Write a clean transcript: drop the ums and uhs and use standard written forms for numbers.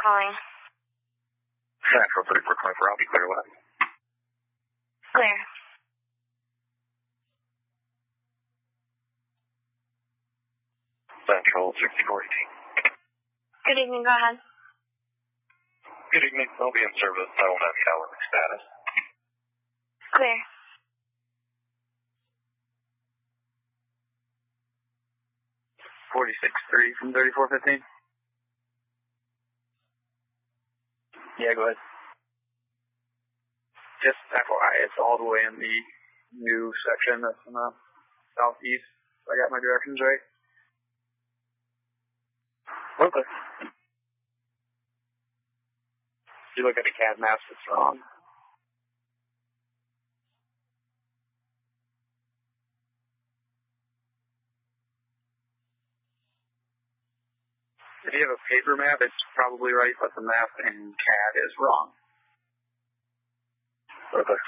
calling? Central 3424, I'll be clear left. Clear. Central 6418. Good evening, go ahead. Good evening, I'll be in service. I won't have hourly status. Clear. .46.3 from 3415. Yeah, go ahead. Just FYI, it's all the way in the new section that's in the southeast. I got my directions right. Okay. If you look at the CAD maps, it's wrong. If you have a paper map, it's probably right, but the map in CAD is wrong. Okay.